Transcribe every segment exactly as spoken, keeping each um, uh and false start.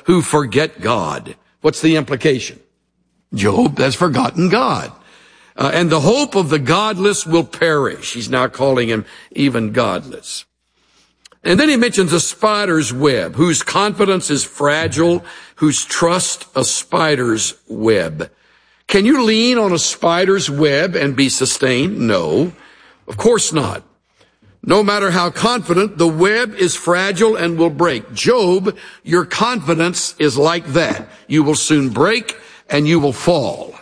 who forget God. What's the implication? Job has forgotten God. Uh, and the hope of the godless will perish. He's now calling him even godless. And then he mentions a spider's web, whose confidence is fragile, whose trust a spider's web. Can you lean on a spider's web and be sustained? No, of course not. No matter how confident, the web is fragile and will break. Job, your confidence is like that. You will soon break and you will fall.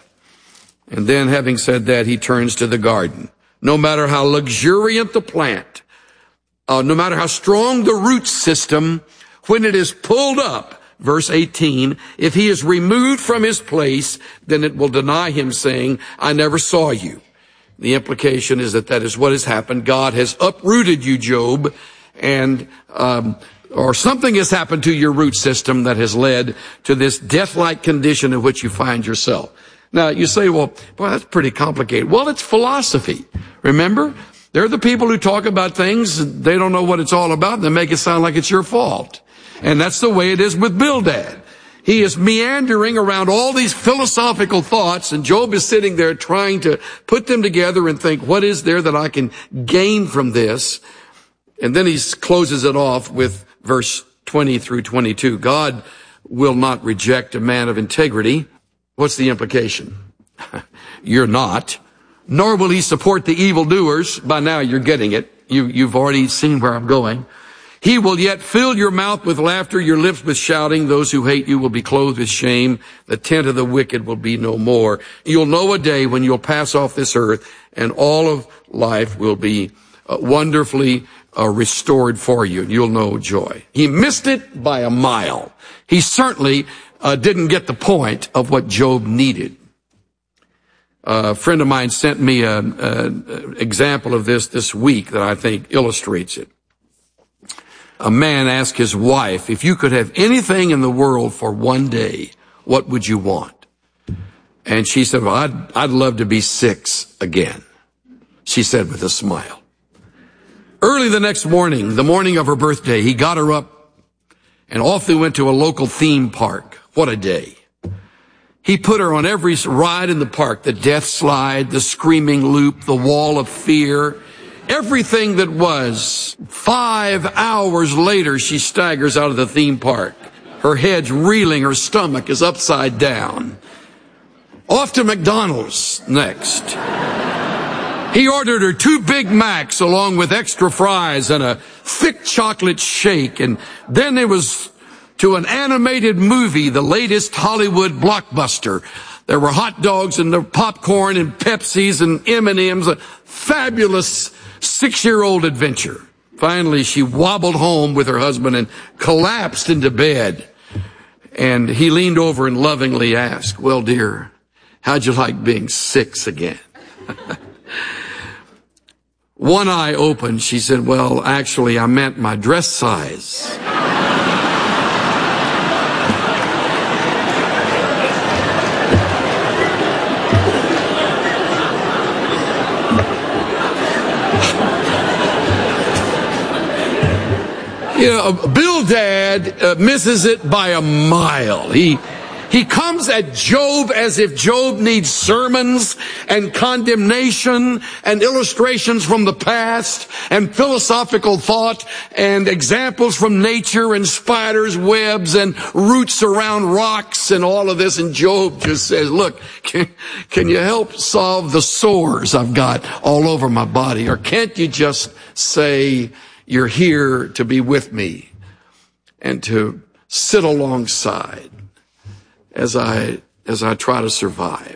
And then, having said that, he turns to the garden. No matter how luxuriant the plant, uh, no matter how strong the root system, when it is pulled up, verse eighteen, if he is removed from his place, then it will deny him, saying, I never saw you. The implication is that that is what has happened. God has uprooted you, Job, and um, or something has happened to your root system that has led to this death-like condition in which you find yourself. Now, you say, well, boy, that's pretty complicated. Well, it's philosophy. Remember? They're the people who talk about things, they don't know what it's all about, and they make it sound like it's your fault. And that's the way it is with Bildad. He is meandering around all these philosophical thoughts, and Job is sitting there trying to put them together and think, what is there that I can gain from this? And then he closes it off with verse twenty through twenty-two. God will not reject a man of integrity. What's the implication? You're not. Nor will he support the evildoers. By now you're getting it. You, you've already seen where I'm going. He will yet fill your mouth with laughter, your lips with shouting. Those who hate you will be clothed with shame. The tent of the wicked will be no more. You'll know a day when you'll pass off this earth, and all of life will be uh, wonderfully uh, restored for you. You'll know joy. He missed it by a mile. He certainly uh, didn't get the point of what Job needed. Uh, a friend of mine sent me an example of this this week that I think illustrates it. A man asked his wife, if you could have anything in the world for one day, what would you want? And she said, well, I'd, I'd love to be six again. She said with a smile. Early the next morning, the morning of her birthday, he got her up and off they went to a local theme park. What a day. He put her on every ride in the park, the death slide, the screaming loop, the wall of fear, everything that was. Five hours later, she staggers out of the theme park. Her head's reeling, her stomach is upside down. Off to McDonald's next. He ordered her two Big Macs along with extra fries and a thick chocolate shake. And then it was to an animated movie, the latest Hollywood blockbuster. There were hot dogs and there popcorn and Pepsis and M and M's. A fabulous six-year-old adventure. Finally, she wobbled home with her husband and collapsed into bed. And he leaned over and lovingly asked, well, dear, how'd you like being six again? One eye opened. She said, well, actually, I meant my dress size. You know, Bildad uh, misses it by a mile. He, he comes at Job as if Job needs sermons and condemnation and illustrations from the past and philosophical thought and examples from nature and spiders' webs and roots around rocks and all of this. And Job just says, look, can, can you help solve the sores I've got all over my body? Or can't you just say, you're here to be with me and to sit alongside as I, as I try to survive.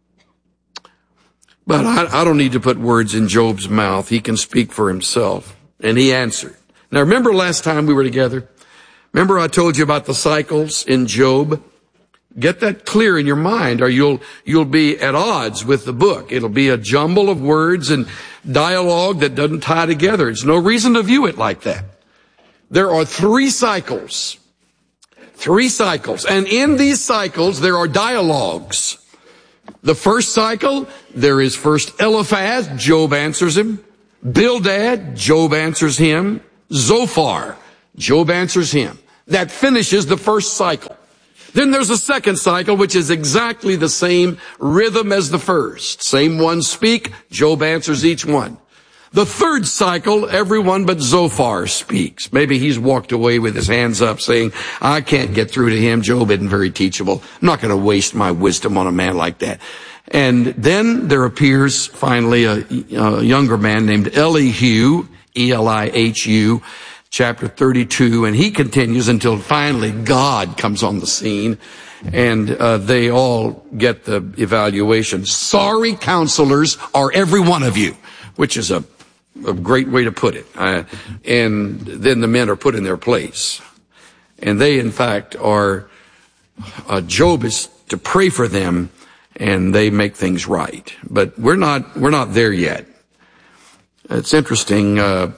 But I, I don't need to put words in Job's mouth. He can speak for himself. And he answered. Now remember last time we were together? Remember I told you about the cycles in Job? Get that clear in your mind or you'll, you'll be at odds with the book. It'll be a jumble of words and dialogue that doesn't tie together. There's no reason to view it like that. There are three cycles. Three cycles. And in these cycles, there are dialogues. The first cycle, there is first Eliphaz, Job answers him. Bildad, Job answers him. Zophar, Job answers him. That finishes the first cycle. Then there's a second cycle, which is exactly the same rhythm as the first. Same ones speak, Job answers each one. The third cycle, everyone but Zophar speaks. Maybe he's walked away with his hands up saying, I can't get through to him. Job isn't very teachable. I'm not going to waste my wisdom on a man like that. And then there appears finally a, a younger man named Elihu, E L I H U, chapter thirty-two, and he continues until finally God comes on the scene, and uh, they all get the evaluation. Sorry, counselors are every one of you, which is a, a great way to put it. Uh, and then the men are put in their place. And they, in fact, are, uh, Job is to pray for them, and they make things right. But we're not, we're not there yet. It's interesting, uh,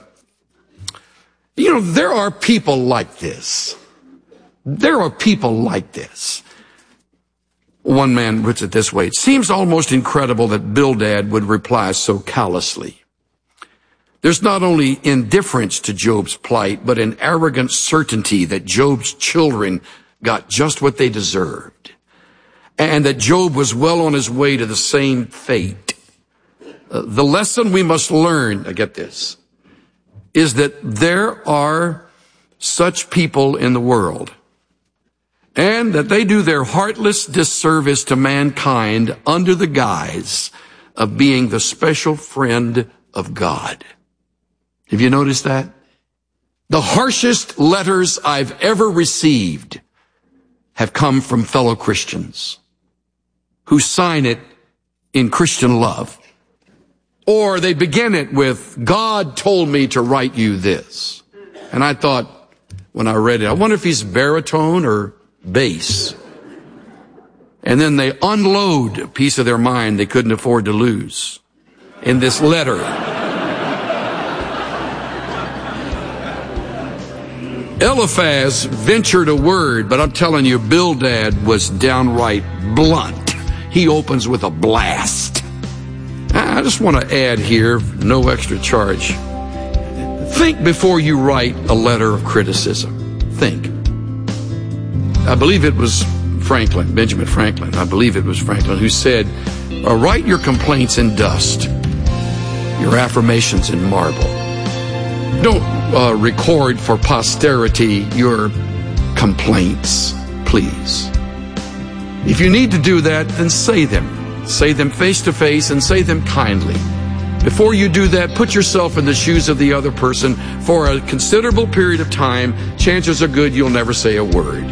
you know, there are people like this. There are people like this. One man puts it this way: it seems almost incredible that Bildad would reply so callously. There's not only indifference to Job's plight, but an arrogant certainty that Job's children got just what they deserved, and that Job was well on his way to the same fate. Uh, the lesson we must learn, I get this, is that there are such people in the world, and that they do their heartless disservice to mankind under the guise of being the special friend of God. Have you noticed that? The harshest letters I've ever received have come from fellow Christians who sign it in Christian love. Or they begin it with, God told me to write you this. And I thought, when I read it, I wonder if he's baritone or bass. And then they unload a piece of their mind they couldn't afford to lose in this letter. Eliphaz ventured a word, but I'm telling you, Bildad was downright blunt. He opens with a blast. I just want to add here, no extra charge. Think before you write a letter of criticism. Think. I believe it was Franklin, Benjamin Franklin, I believe it was Franklin, who said, uh, write your complaints in dust, your affirmations in marble. Don't uh, record for posterity your complaints, please. If you need to do that, then say them. Say them face to face and say them kindly. Before you do that, put yourself in the shoes of the other person for a considerable period of time. Chances are good you'll never say a word.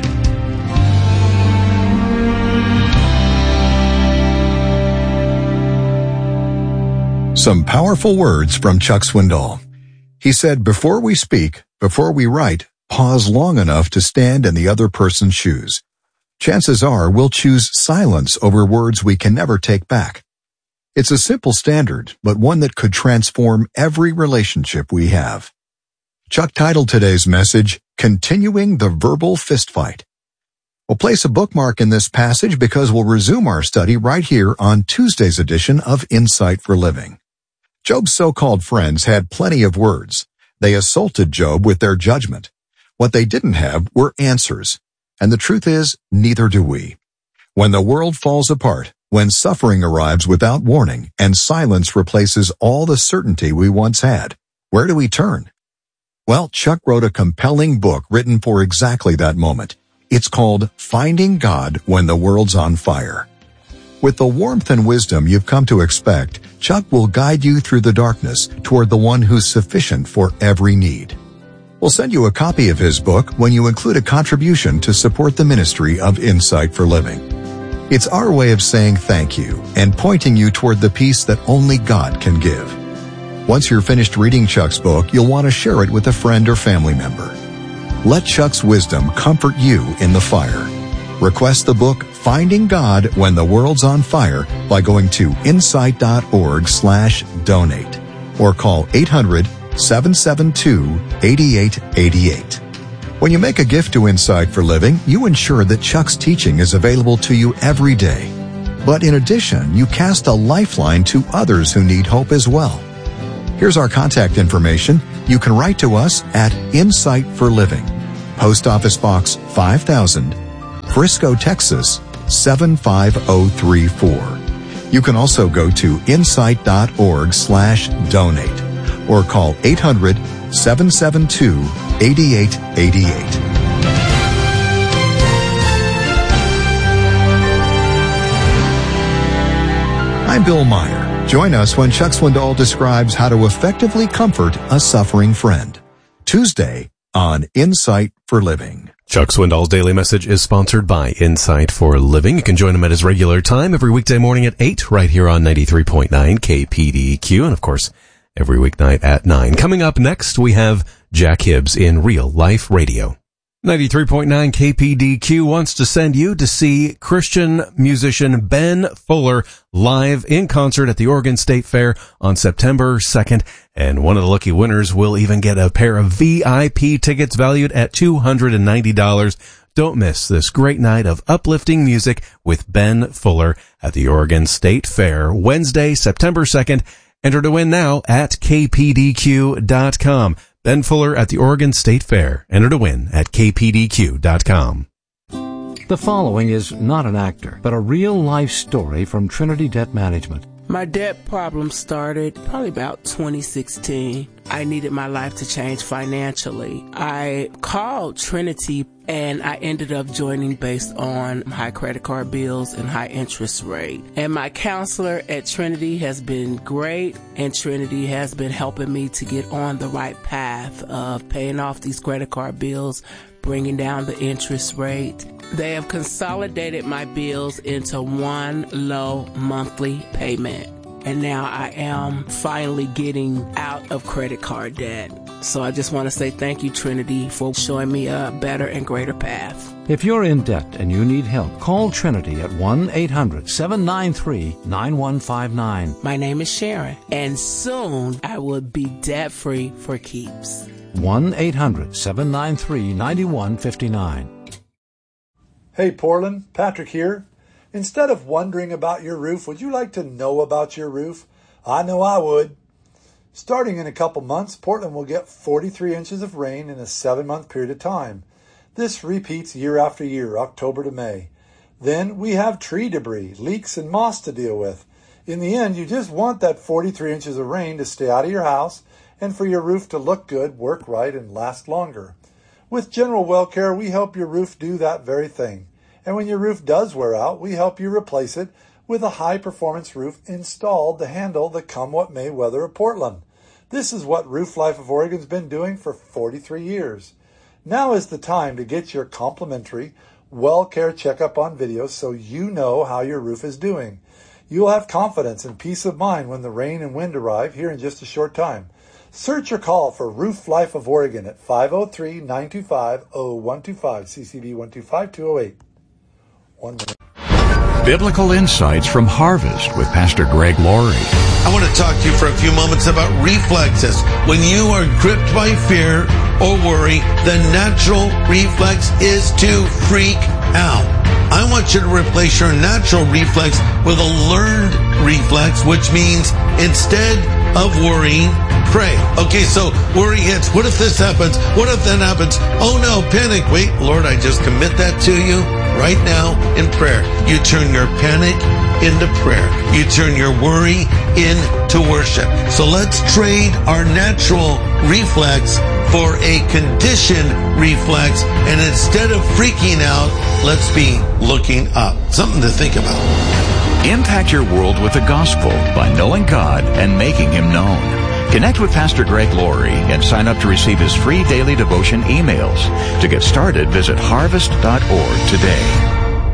Some powerful words from Chuck Swindoll. He said, before we speak, before we write, pause long enough to stand in the other person's shoes. Chances are we'll choose silence over words we can never take back. It's a simple standard, but one that could transform every relationship we have. Chuck titled today's message, Continuing the Verbal Fistfight. We'll place a bookmark in this passage because we'll resume our study right here on Tuesday's edition of Insight for Living. Job's so-called friends had plenty of words. They assaulted Job with their judgment. What they didn't have were answers. And the truth is, neither do we. When the world falls apart, when suffering arrives without warning, and silence replaces all the certainty we once had, where do we turn? Well, Chuck wrote a compelling book written for exactly that moment. It's called Finding God When the World's on Fire. With the warmth and wisdom you've come to expect, Chuck will guide you through the darkness toward the one who's sufficient for every need. We'll send you a copy of his book when you include a contribution to support the ministry of Insight for Living. It's our way of saying thank you and pointing you toward the peace that only God can give. Once you're finished reading Chuck's book, you'll want to share it with a friend or family member. Let Chuck's wisdom comfort you in the fire. Request the book Finding God When the World's on Fire by going to insight.org slash donate or call eight hundred, seven seven two, eight eight eight eight. When you make a gift to Insight for Living, you ensure that Chuck's teaching is available to you every day. But in addition, you cast a lifeline to others who need hope as well. Here's our contact information. You can write to us at Insight for Living, Post Office Box five thousand, Frisco, Texas seven five zero three four. You can also go to insight.org slash donate or call eight hundred, seven seven two, eight eight eight eight. I'm Bill Meyer. Join us when Chuck Swindoll describes how to effectively comfort a suffering friend. Tuesday on Insight for Living. Chuck Swindoll's Daily Message is sponsored by Insight for Living. You can join him at his regular time every weekday morning at eight right here on ninety-three point nine K P D Q, and of course every weeknight at nine. Coming up next, we have Jack Hibbs in Real Life Radio. ninety-three point nine K P D Q wants to send you to see Christian musician Ben Fuller live in concert at the Oregon State Fair on September second. And one of the lucky winners will even get a pair of V I P tickets valued at two hundred ninety dollars. Don't miss this great night of uplifting music with Ben Fuller at the Oregon State Fair, Wednesday, September second. Enter to win now at K P D Q dot com. Ben Fuller at the Oregon State Fair. Enter to win at K P D Q dot com. The following is not an actor, but a real-life story from Trinity Debt Management. My debt problem started probably about twenty sixteen. I needed my life to change financially. I called Trinity and I ended up joining based on high credit card bills and high interest rate. And my counselor at Trinity has been great, and Trinity has been helping me to get on the right path of paying off these credit card bills, bringing down the interest rate. They have consolidated my bills into one low monthly payment. And now I am finally getting out of credit card debt. So I just want to say thank you, Trinity, for showing me a better and greater path. If you're in debt and you need help, call Trinity at one eight hundred, seven nine three, nine one five nine. My name is Sharon, and soon I will be debt-free for keeps. one eight hundred, seven nine three, nine one five nine. Hey Portland, Patrick here. Instead of wondering about your roof, would you like to know about your roof? I know I would. Starting in a couple months, Portland will get forty-three inches of rain in a seven-month period of time. This repeats year after year, October to May. Then we have tree debris, leaks, and moss to deal with. In the end, you just want that forty-three inches of rain to stay out of your house and for your roof to look good, work right, and last longer. With General Well Care, we help your roof do that very thing. And when your roof does wear out, we help you replace it with a high-performance roof installed to handle the come-what-may weather of Portland. This is what Roof Life of Oregon's been doing for forty-three years. Now is the time to get your complimentary Well Care checkup on video so you know how your roof is doing. You'll have confidence and peace of mind when the rain and wind arrive here in just a short time. Search or call for Roof Life of Oregon at five oh three, nine two five, oh one two five, C C B one two five, two oh eight. One minute. Biblical Insights from Harvest with Pastor Greg Laurie. I want to talk to you for a few moments about reflexes. When you are gripped by fear or worry, the natural reflex is to freak out. I want you to replace your natural reflex with a learned reflex, which means instead of worrying, pray. Okay, so worry hits. What if this happens? What if that happens? Oh no, panic. Wait, Lord, I just commit that to you right now in prayer. You turn your panic into prayer. You turn your worry into worship. So let's trade our natural reflex for a conditioned reflex, and instead of freaking out, let's be looking up. Something to think about. Impact your world with the gospel by knowing God and making Him known. Connect with Pastor Greg Laurie and sign up to receive his free daily devotion emails. To get started, visit harvest dot org today.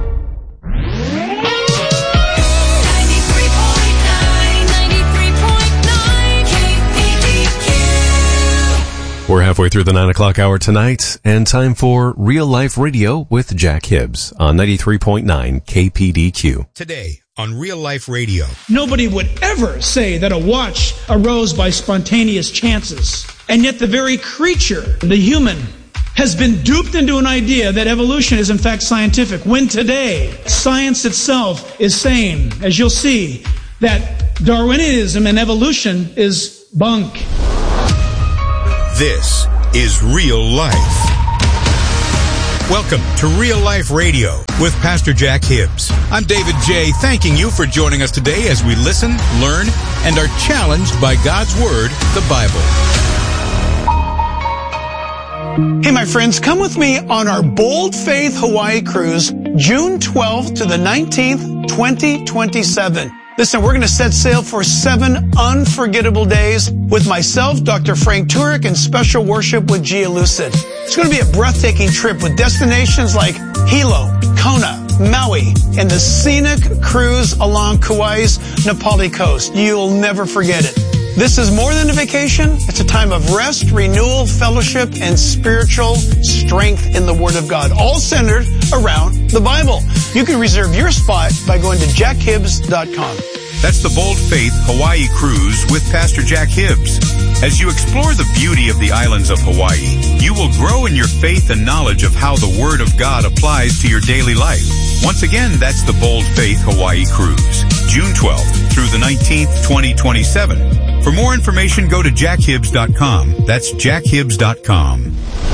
We're halfway through the nine o'clock hour tonight, and time for Real Life Radio with Jack Hibbs on ninety-three point nine K P D Q. Today on Real Life Radio. Nobody would ever say that a watch arose by spontaneous chances. And yet the very creature, the human, has been duped into an idea that evolution is in fact scientific. When today, science itself is saying, as you'll see, that Darwinism and evolution is bunk. This is Real Life. Welcome to Real Life Radio with Pastor Jack Hibbs. I'm David J., thanking you for joining us today as we listen, learn, and are challenged by God's Word, the Bible. Hey, my friends, come with me on our Bold Faith Hawaii cruise, June twelfth to the nineteenth, twenty twenty-seven. Listen, we're going to set sail for seven unforgettable days with myself, Doctor Frank Turek, and special worship with Gia Lucid. It's going to be a breathtaking trip with destinations like Hilo, Kona, Maui, and the scenic cruise along Kauai's Napali coast. You'll never forget it. This is more than a vacation. It's a time of rest, renewal, fellowship, and spiritual strength in the Word of God, all centered around the Bible. You can reserve your spot by going to jack hibbs dot com. That's the Bold Faith Hawaii Cruise with Pastor Jack Hibbs. As you explore the beauty of the islands of Hawaii, you will grow in your faith and knowledge of how the Word of God applies to your daily life. Once again, that's the Bold Faith Hawaii Cruise, June twelfth through the nineteenth, twenty twenty-seven. For more information, go to jack hibbs dot com. That's jack hibbs dot com.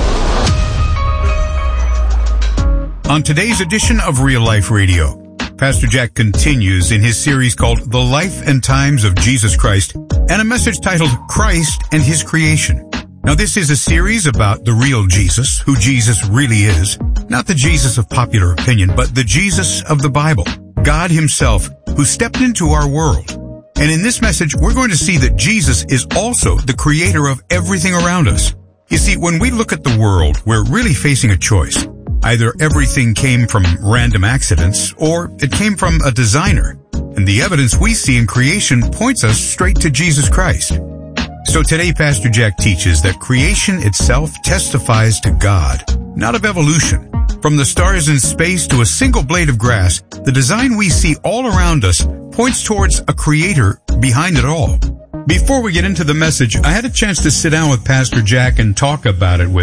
On today's edition of Real Life Radio, Pastor Jack continues in his series called The Life and Times of Jesus Christ, and a message titled Christ and His Creation. Now, this is a series about the real Jesus, who Jesus really is. Not the Jesus of popular opinion, but the Jesus of the Bible. God Himself, who stepped into our world. And in this message, we're going to see that Jesus is also the creator of everything around us. You see, when we look at the world, we're really facing a choice. Either everything came from random accidents, or it came from a designer. And the evidence we see in creation points us straight to Jesus Christ. So today, Pastor Jack teaches that creation itself testifies to God, not of evolution. From the stars in space to a single blade of grass, the design we see all around us points towards a creator behind it all. Before we get into the message, I had a chance to sit down with Pastor Jack and talk about it with